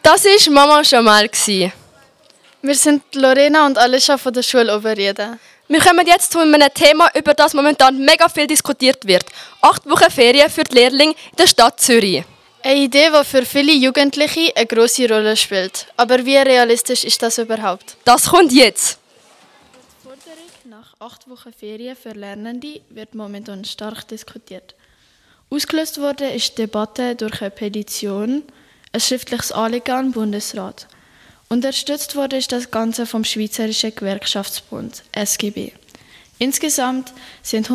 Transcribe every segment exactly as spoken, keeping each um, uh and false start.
Das war Mama schon mal. Wir sind Lorena und Alicia von der Schule Oberrieden. Wir kommen jetzt zu einem Thema, über das momentan mega viel diskutiert wird. Acht Wochen Ferien für die Lehrlinge in der Stadt Zürich. Eine Idee, die für viele Jugendliche eine grosse Rolle spielt. Aber wie realistisch ist das überhaupt? Das kommt jetzt. Die Forderung nach acht Wochen Ferien für Lernende wird momentan stark diskutiert. Ausgelöst wurde ist die Debatte durch eine Petition, ein schriftliches Anliegen an den Bundesrat. Unterstützt wurde ist das Ganze vom Schweizerischen Gewerkschaftsbund, S G B. Insgesamt sind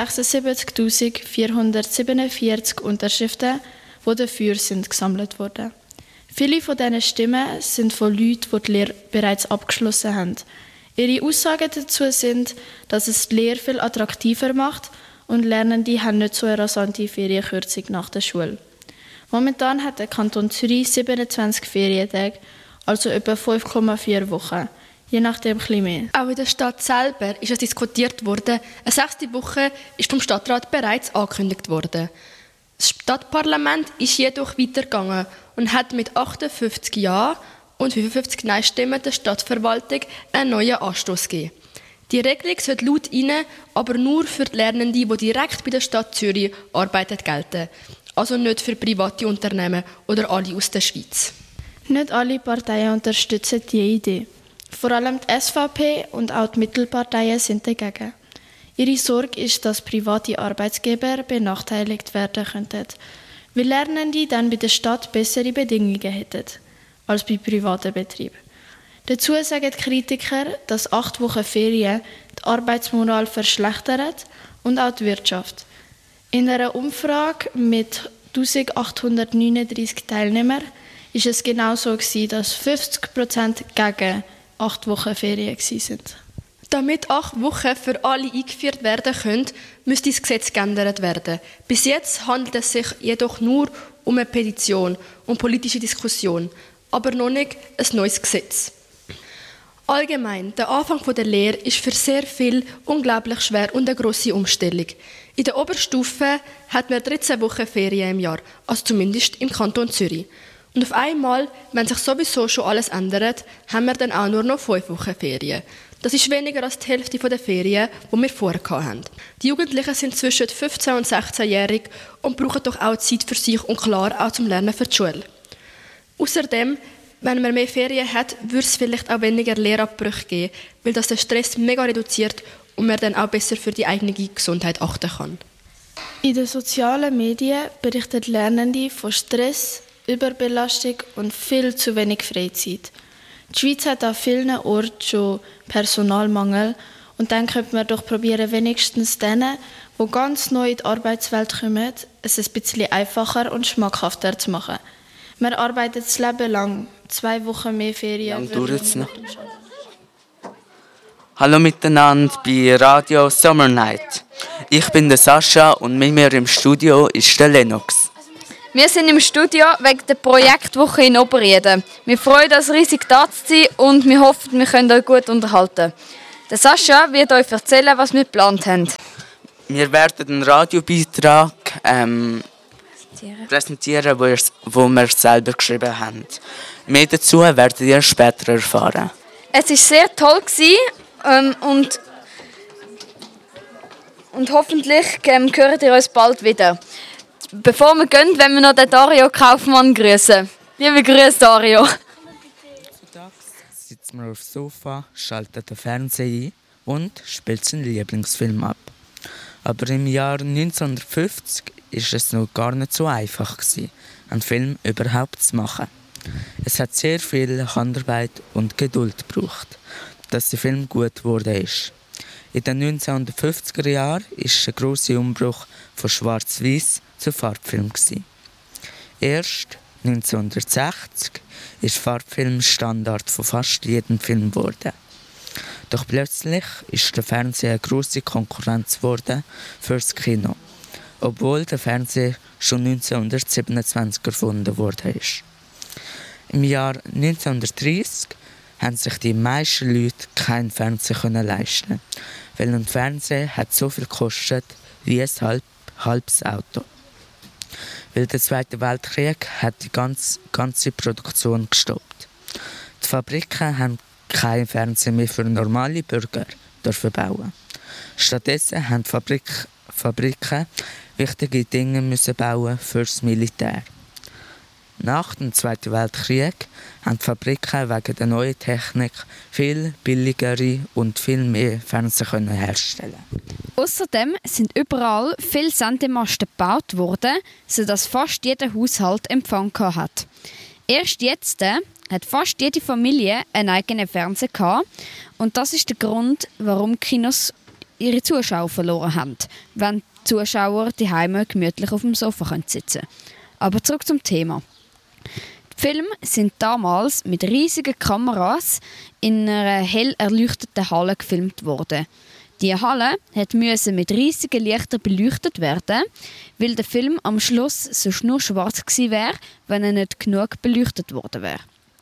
hundertsechsundsiebzigtausendvierhundertsiebenundvierzig Unterschriften, die dafür sind, gesammelt wurden. Viele von diesen Stimmen sind von Leuten, die die Lehre bereits abgeschlossen haben. Ihre Aussagen dazu sind, dass es die Lehre viel attraktiver macht und Lernende haben nicht so eine rasante Ferienkürzung nach der Schule. Momentan hat der Kanton Zürich siebenundzwanzig Ferientage, also etwa fünf Komma vier Wochen, je nachdem ein bisschen mehr. Auch in der Stadt selber ist es diskutiert worden. Eine sechste Woche ist vom Stadtrat bereits angekündigt worden. Das Stadtparlament ist jedoch weitergegangen und hat mit achtundfünfzig Ja und fünfundfünfzig Nein-Stimmen der Stadtverwaltung einen neuen Anstoß gegeben. Die Regelung sollte laut ihnen aber nur für die Lernenden, die direkt bei der Stadt Zürich arbeiten, gelten. Also nicht für private Unternehmen oder alle aus der Schweiz. Nicht alle Parteien unterstützen diese Idee. Vor allem die S V P und auch die Mittelparteien sind dagegen. Ihre Sorge ist, dass private Arbeitgeber benachteiligt werden könnten, weil Lernende dann bei der Stadt bessere Bedingungen hätten als bei privaten Betrieben. Dazu sagen die Kritiker, dass acht Wochen Ferien die Arbeitsmoral verschlechtern und auch die Wirtschaft. In einer Umfrage mit eintausendachthundertneununddreißig Teilnehmern ist es genau so gewesen, dass fünfzig Prozent gegen acht Wochen Ferien waren. Damit acht Wochen für alle eingeführt werden können, müsste das Gesetz geändert werden. Bis jetzt handelt es sich jedoch nur um eine Petition und politische Diskussion, aber noch nicht ein neues Gesetz. Allgemein, der Anfang der Lehre ist für sehr viele unglaublich schwer und eine grosse Umstellung. In der Oberstufe hat man dreizehn Wochen Ferien im Jahr, also zumindest im Kanton Zürich. Und auf einmal, wenn sich sowieso schon alles ändert, haben wir dann auch nur noch fünf Wochen Ferien. Das ist weniger als die Hälfte der Ferien, die wir vorher hatten. Die Jugendlichen sind zwischen fünfzehn und sechzehnjährig und brauchen doch auch Zeit für sich und klar auch zum Lernen für die Schule. Außerdem, wenn man mehr Ferien hat, würde es vielleicht auch weniger Lehrabbrüche geben, weil das den Stress mega reduziert und man dann auch besser für die eigene Gesundheit achten kann. In den sozialen Medien berichten Lernende von Stress, Überbelastung und viel zu wenig Freizeit. Die Schweiz hat an vielen Orten schon Personalmangel und dann könnte man doch probieren, wenigstens denen, die ganz neu in die Arbeitswelt kommen, es ein bisschen einfacher und schmackhafter zu machen. Man arbeitet das Leben lang, zwei Wochen mehr Ferien. Hallo miteinander bei Radio Summer Night. Ich bin der Sascha und mit mir im Studio ist der Lennox. Wir sind im Studio wegen der Projektwoche in Oberrieden. Wir freuen uns riesig, da zu sein und wir hoffen, wir können euch gut unterhalten. Der Sascha wird euch erzählen, was wir geplant haben. Wir werden einen Radiobeitrag ähm, präsentieren, wo, wo wir selber geschrieben haben. Mehr dazu werdet ihr später erfahren. Es war sehr toll ähm, und, und hoffentlich ähm, hört ihr uns bald wieder. Bevor wir gehen, wollen wir noch den Dario Kaufmann grüßen. Liebe Grüße, Dario. Sitzt man aufs Sofa, schaltet den Fernseher ein und spielt seinen Lieblingsfilm ab. Aber im Jahr neunzehnhundertfünfzig war es noch gar nicht so einfach, einen Film überhaupt zu machen. Es hat sehr viel Handarbeit und Geduld gebraucht, dass der Film gut geworden ist. In den neunzehnhundertfünfziger Jahren war ein grosser Umbruch von Schwarz-Weiß zu Farbfilm. Erst neunzehnhundertsechzig ist Farbfilm Standard von fast jedem Film geworden. Doch plötzlich ist der Fernseher eine grosse Konkurrenz geworden für das Kino, obwohl der Fernseher schon neunzehnhundertsiebenundzwanzig erfunden wurde. Im Jahr neunzehnhundertdreissig haben sich die meisten Leute keinen Fernseher leisten, weil ein Fernseher hat so viel gekostet wie ein halb, halbes Auto. weil der Zweite Weltkrieg hat die ganze, ganze Produktion gestoppt. Die Fabriken haben kein Fernsehen mehr für normale Bürger dürfen bauen. Stattdessen haben die Fabrik, Fabriken wichtige Dinge müssen bauen fürs Militär. Nach dem Zweiten Weltkrieg haben die Fabriken wegen der neuen Technik viel billigere und viel mehr Fernseher herstellen. Außerdem sind überall viele Sendemasten gebaut worden, sodass fast jeder Haushalt Empfang hat. Erst jetzt äh, hat fast jede Familie einen eigenen Fernseher gehabt, und das ist der Grund, warum Kinos ihre Zuschauer verloren haben, wenn die Zuschauer die Heime gemütlich auf dem Sofa sitzen können. Aber zurück zum Thema. Die Filme sind damals mit riesigen Kameras in einer hell erleuchteten Halle gefilmt worden. Die Halle musste mit riesigen Lichtern beleuchtet werden, weil der Film am Schluss sonst nur schwarz gewesen wäre, wenn er nicht genug beleuchtet worden wäre.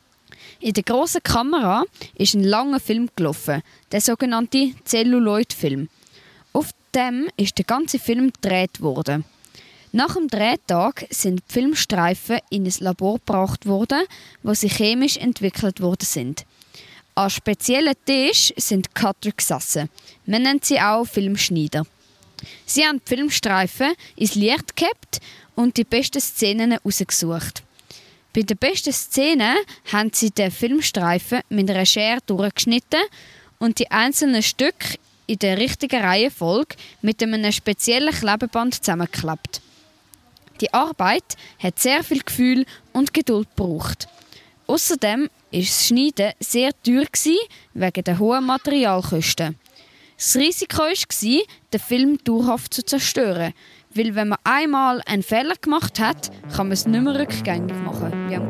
In der grossen Kamera ist ein langer Film gelaufen, der sogenannte Celluloid-Film. Auf dem ist der ganze Film gedreht worden. Nach dem Drehtag sind die Filmstreifen in ein Labor gebracht worden, wo sie chemisch entwickelt worden sind. An speziellen Tisch sind Cutter gesessen. Man nennt sie auch Filmschneider. Sie haben die Filmstreifen ins Licht gehabt und die besten Szenen herausgesucht. Bei den besten Szenen haben sie den Filmstreifen mit einer Schere durchgeschnitten und die einzelnen Stücke in der richtigen Reihenfolge mit einem speziellen Klebeband zusammengeklebt. Die Arbeit hat sehr viel Gefühl und Geduld gebraucht. Außerdem war das Schneiden sehr teuer wegen der hohen Materialkosten. Das Risiko war, den Film dauerhaft zu zerstören, weil wenn man einmal einen Fehler gemacht hat, kann man es nicht mehr rückgängig machen, wie am